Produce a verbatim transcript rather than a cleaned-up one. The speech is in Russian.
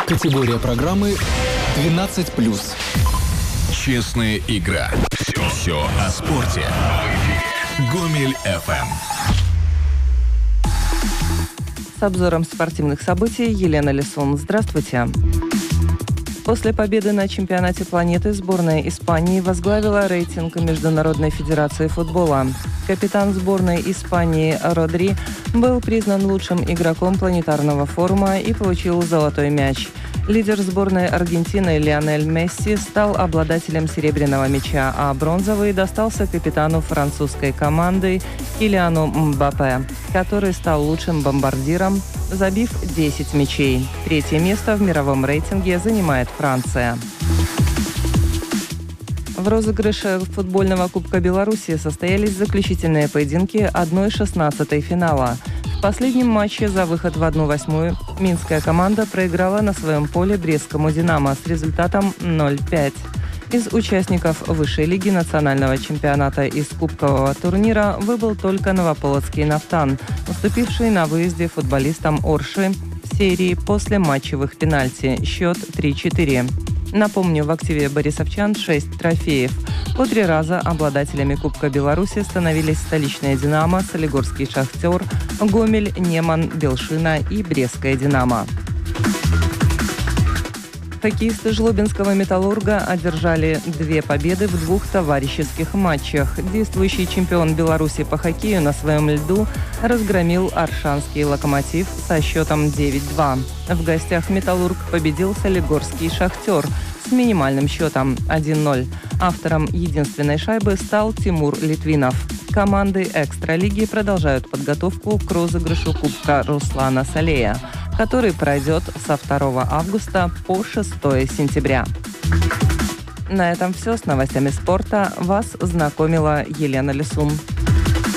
Категория программы двенадцать плюс. Честная игра. Все, все о спорте. Гомель эф эм. С обзором спортивных событий Елена Лисун. Здравствуйте. После победы на чемпионате планеты сборная Испании возглавила рейтинг Международной федерации футбола. Капитан сборной Испании Родри был признан лучшим игроком планетарного форума и получил золотой мяч. Лидер сборной Аргентины Лионель Месси стал обладателем серебряного мяча, а бронзовый достался капитану французской команды Килиану Мбаппе, который стал лучшим бомбардиром, забив десять мячей. Третье место в мировом рейтинге занимает Франция. В розыгрыше футбольного Кубка Беларуси состоялись заключительные поединки одна шестнадцатая финала. В последнем матче за выход в одну восьмую минская команда проиграла на своем поле брестскому «Динамо» с результатом ноль пять. Из участников высшей лиги национального чемпионата из кубкового турнира выбыл только новополоцкий «Нафтан», уступивший на выезде футболистам «Орши» в серии после матчевых пенальти. Счет три четыре. Напомню, в активе борисовчан шесть трофеев. По три раза обладателями Кубка Беларуси становились столичная «Динамо», Солигорский «Шахтер», Гомель, Неман, Белшина и Брестская «Динамо». Хоккеисты Жлобинского «Металлурга» одержали две победы в двух товарищеских матчах. Действующий чемпион Беларуси по хоккею на своем льду разгромил Оршанский «Локомотив» со счетом девять два. В гостях «Металлург» победил Солигорский «Шахтер» с минимальным счетом один ноль. Автором единственной шайбы стал Тимур Литвинов. Команды экстралиги продолжают подготовку к розыгрышу Кубка Руслана Салея, который пройдет со второго августа по шестое сентября. На этом все. С новостями спорта вас знакомила Елена Лисун.